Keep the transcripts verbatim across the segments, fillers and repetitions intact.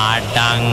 අඩං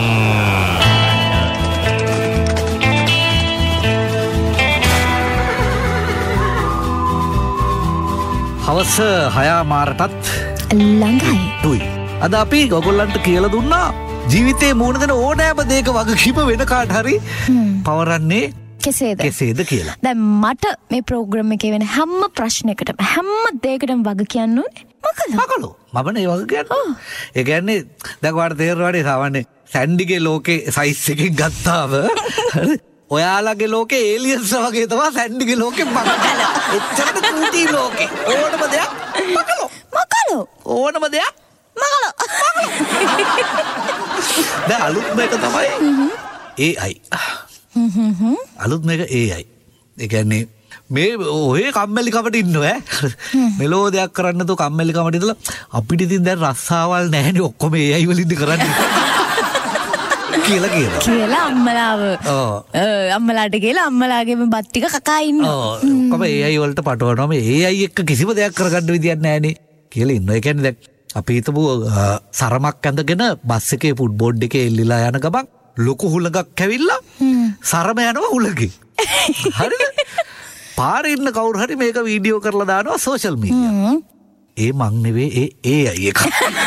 හවස හයාමාරටත් ළඟයි. තුයි. අද අපි ඔයගොල්ලන්ට කියලා දුන්නා ජීවිතේ මුණ දෙන ඕනෑම දෙයක වගකීම වෙන කාට හරි පවරන්නේ කෙසේද කෙසේද කියලා. දැන් මට මේ ප්‍රෝග්‍රෑම් එකේ වෙන හැම ප්‍රශ්නයකටම හැම දෙයකටම වග කියන්න ඕනේ මකලෝ. මකලෝ මමනේ වග කියන්නේ. ඒ කියන්නේ දැන් ඔයාලට තේරෙනවනේ සාමාන්‍ය සැන්ඩිගේ ලෝකේ සයිස් එකකින් ගත්තාම ඔයාලගේ ලෝකේ ඒලියන්ස් වගේ තමයි සැන්ඩිගේ ලෝකේ මකලෝ. එච්චරට කුටි ලෝකේ ඕනම දෙයක් මකලෝ. මකලෝ ඕනම දෙයක් මකලෝ. දැන් අලුත් මේක තමයි ඒ අයි. අලුත් මේක ඒ අයි. ඒ කියන්නේ මේ ඔය කම්මැලි කමට ඉන්නවා ඈ. මෙලෝ දෙයක් කරන්න තෝ කම්මැලි කමට ඉඳලා අපිට ඉතින් දැන් රස්සාවල් නැහැනේ ඔක්කොම ඒ අයි වලින්ද කරන්නේ. කියලා කියලා. කියලා අම්මලාව. ඔව්. අම්මලාට කියලා අම්මලාගේම බත් ටික කකා ඉන්නවා. ඔව්. ඔක්කොම ඒ අයි වලට පටවනවා මේ ඒ අයි එක්ක කිසිම දෙයක් කරගන්න විදියක් නැහැනේ කියලා ඉන්නවා. ඒ කියන්නේ දැන් අපි හිතමු සරමක් ඇඳගෙන බස් එකේ ෆුට්බෝඩ් එකේ එල්ලිලා යන ගමන් ලොකු හුලඟක් ඇවිල්ලා සරම යනවා හුලඟේ. හරිද? පාරේ ඉන්න කවුරු හරි මේක වීඩියෝ කරලා දානවා සෝෂල් මීඩියා. ඒ මං නෙවෙයි ඒ ඒ අය එක.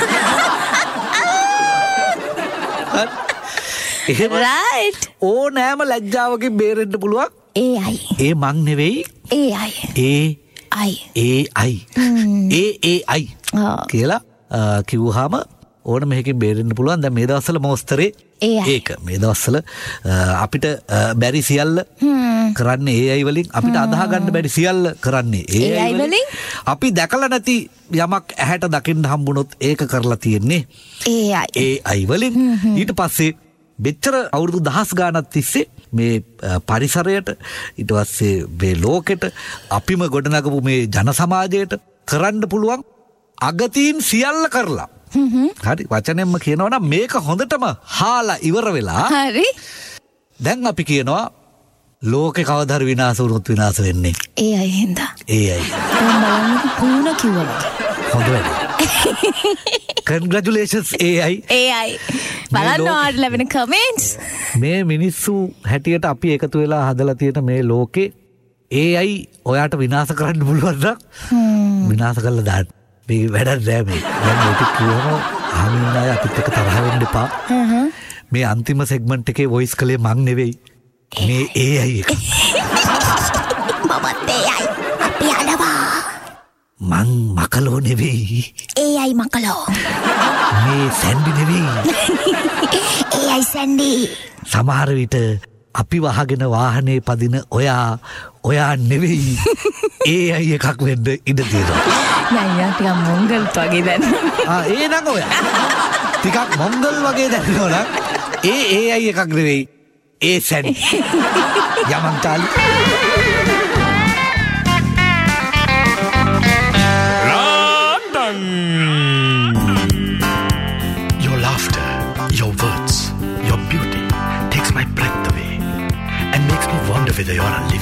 එහෙම රයිට්. ඕනෑම ලැජ්ජාවකින් බේරෙන්න පුළුවන්. ඒ අය. ඒ මං නෙවෙයි ඒ අය. ඒ අය. ඒ අයි. ඒ ඒ අයි කියලා කිව්වහම ඕන මේකෙන් බේරෙන්න පුළුවන්. දැන් මේ දවස්වල මොස්තරේ ඒක මේ දවස්වල අපිට බැරි සියල්ල කරන්නේ ඒ අයි වලින් අපිට අදාහ ගන්න බැරි සියල්ල කරන්නේ ඒ අයි වලින් අපි දැකලා නැති යමක් ඇහැට දකින්න හම්බුනොත් ඒක කරලා තියෙන්නේ ඒ අයි ඒ අයි වලින්. ඊට පස්සේ මෙච්චර අවුරුදු දහස් ගානක් තිස්සේ මේ පරිසරයට ඊට පස්සේ මේ ලෝකෙට අපිම ගොඩනගපු මේ ජන සමාජයට කරන්න පුළුවන් අගතීන් සියල්ල කරලා. හරි වචනෙන්ම කියනවා නම් මේක හොඳටම හාලා ඉවර වෙලා හරි දැන් අපි කියනවා ලෝකේ කවදා හරි විනාශ වුණොත් විනාශ වෙන්නේ ඒ අය හින්දා. ඒ අය. බලන්න පුණ කිව්වා. හොඳ වැඩ. Congratulations ඒ අය. ඒ අය. බලන්න ඔයාලට ලැබෙන කමෙන්ට්ස්. මේ මිනිස්සු හැටියට අපි එකතු වෙලා හදලා තියෙන මේ ලෝකේ ඒ අය ඔයාට විනාශ කරන්න පුළුවන් නම් විනාශ කරලා දාන්න. මේ වැඩක් නෑ මේ. දැන් මේක කියවම අහමින් අය අපිත් එක්ක තරහ වෙන්න එපා. මේ අන්තිම සෙග්මන්ට් එකේ වොයිස් කලේ මං නෙවෙයි. මේ ඒ අය එක. මමත් ඒ අය. අපි යනවා. මං මකලෝ නෙවෙයි. ඒ අය මකලෝ. මේ සැන්ඩි නෙවෙයි. ඒ අය සැන්ඩි. සමහර විට අපි වහගෙන වාහනේ පදින ඔයා ඔයා නෙවෙයි. ඒ අය එකක් වෙන්න ඉඩ තියෙනවා. නෑ ටිකක් මොංගල් වගේ දැන්. ආ ඒ නං ඔයා. ටිකක් මොංගල් වගේ දැනනවා නම් ඒ ඒ අය එකක් නෙවෙයි. ඒ Sandy. යමන් තාලි. Your laughter, your words, your beauty takes my breath away and makes me wonder whether you're a living